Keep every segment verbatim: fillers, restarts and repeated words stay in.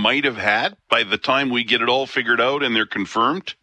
might have had by the time we get it all figured out and they're confirmed?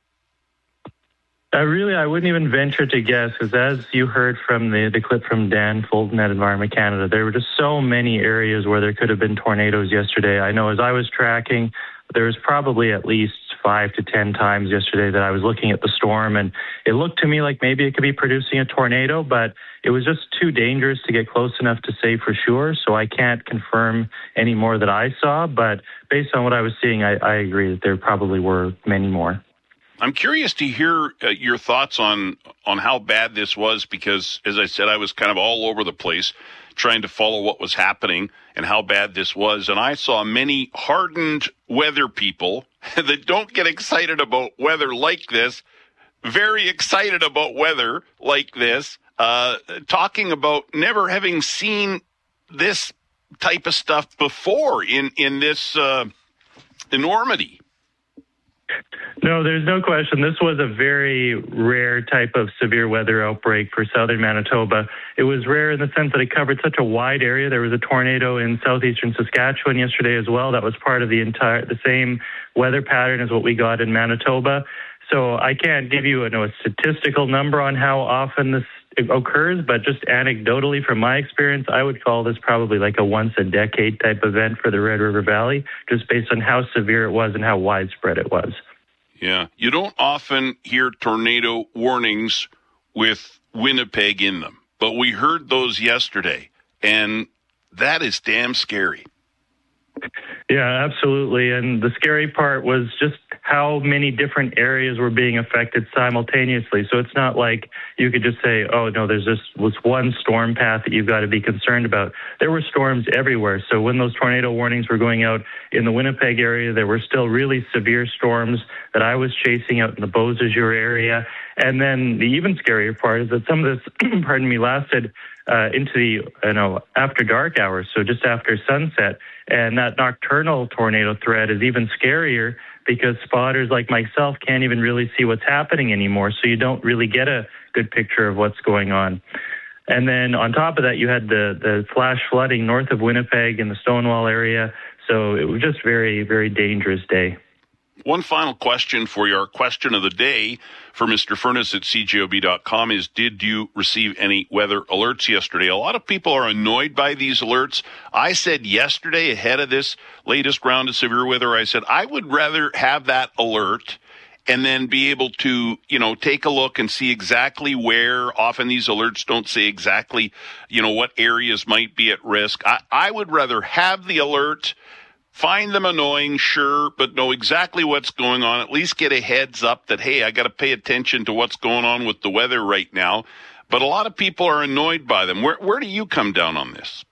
Uh, really, I wouldn't even venture to guess, because as you heard from the, the clip from Dan Fulton at Environment Canada, there were just so many areas where there could have been tornadoes yesterday. I know as I was tracking, there was probably at least five to ten times yesterday that I was looking at the storm, and it looked to me like maybe it could be producing a tornado, but it was just too dangerous to get close enough to say for sure, so I can't confirm any more that I saw, but based on what I was seeing, I, I agree that there probably were many more. I'm curious to hear uh, your thoughts on, on how bad this was, because, as I said, I was kind of all over the place trying to follow what was happening and how bad this was. And I saw many hardened weather people that don't get excited about weather like this, very excited about weather like this, uh, talking about never having seen this type of stuff before in, in this uh, enormity. No, there's no question. This was a very rare type of severe weather outbreak for southern Manitoba. It was rare in the sense that it covered such a wide area. There was a tornado in southeastern Saskatchewan yesterday as well. That was part of the entire, the same weather pattern as what we got in Manitoba. So I can't give you, you know, a statistical number on how often this occurs, but just anecdotally from my experience, I would call this probably like a once a decade type event for the Red River Valley, just based on how severe it was and how widespread it was. Yeah. You don't often hear tornado warnings with Winnipeg in them, but we heard those yesterday, and that is damn scary. Yeah, absolutely. And the scary part was just how many different areas were being affected simultaneously. So it's not like you could just say, oh, no, there's just was one storm path that you've got to be concerned about. There were storms everywhere. So when those tornado warnings were going out in the Winnipeg area, there were still really severe storms that I was chasing out in the Beausejour area. And then the even scarier part is that some of this, pardon me, lasted uh, into the, you know, after dark hours, so just after sunset. And that nocturnal tornado threat is even scarier because spotters like myself can't even really see what's happening anymore, so you don't really get a good picture of what's going on. And then on top of that, you had the, the flash flooding north of Winnipeg in the Stonewall area, so it was just very, very dangerous day. One final question for you. Our question of the day for Mister Furness at C J O B dot com is, did you receive any weather alerts yesterday? A lot of people are annoyed by these alerts. I said yesterday, ahead of this latest round of severe weather, I said I would rather have that alert and then be able to, you know, take a look and see exactly where. Often these alerts don't say exactly, you know, what areas might be at risk. I, I would rather have the alert, find them annoying, sure, but know exactly what's going on, at least get a heads up that, hey, I got to pay attention to what's going on with the weather right now. But a lot of people are annoyed by them. Where, where do you come down on this?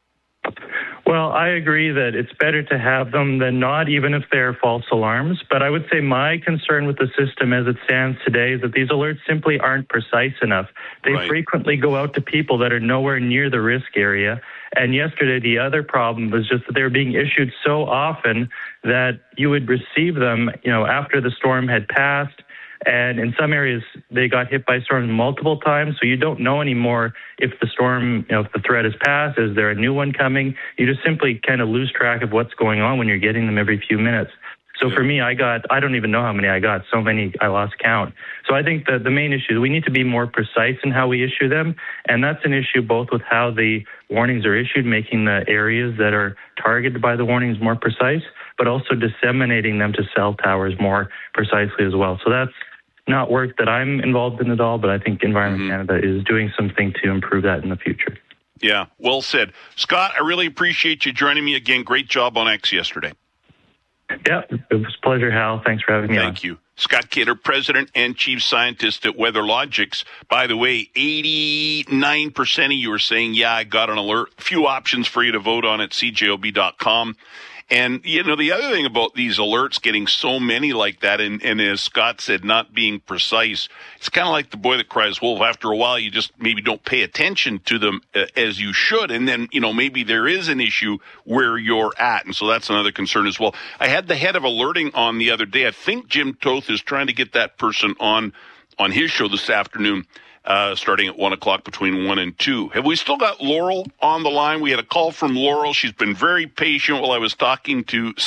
Well, I agree that it's better to have them than not, even if they're false alarms. But I would say my concern with the system as it stands today is that these alerts simply aren't precise enough. They right. frequently go out to people that are nowhere near the risk area. And yesterday, the other problem was just that they were being issued so often that you would receive them, you know, after the storm had passed. And in some areas, they got hit by storms multiple times, so you don't know anymore if the storm, you know, if the threat has passed, is there a new one coming? You just simply kind of lose track of what's going on when you're getting them every few minutes. So for me, I got, I don't even know how many I got, so many I lost count. So I think that the main issue is we need to be more precise in how we issue them, and that's an issue both with how the warnings are issued, making the areas that are targeted by the warnings more precise, but also disseminating them to cell towers more precisely as well. So that's not work that I'm involved in at all, but I think Environment mm-hmm. Canada is doing something to improve that in the future. Yeah, well said. Scott, I really appreciate you joining me again. Great job on X yesterday. Yeah, it was a pleasure, Hal. Thanks for having me Thank on. you. Scott Kater, President and Chief Scientist at WeatherLogics. By the way, eighty-nine percent of you are saying, yeah, I got an alert. A few options for you to vote on at C J O B dot com. And, you know, the other thing about these alerts, getting so many like that, and, and as Scott said, not being precise, it's kind of like the boy that cries wolf. After a while, you just maybe don't pay attention to them uh, as you should. And then, you know, maybe there is an issue where you're at. And so that's another concern as well. I had the head of alerting on the other day. I think Jim Toth is trying to get that person on, on his show this afternoon. Uh, starting at one o'clock between one and two. Have we still got Laurel on the line? We had a call from Laurel. She's been very patient while I was talking to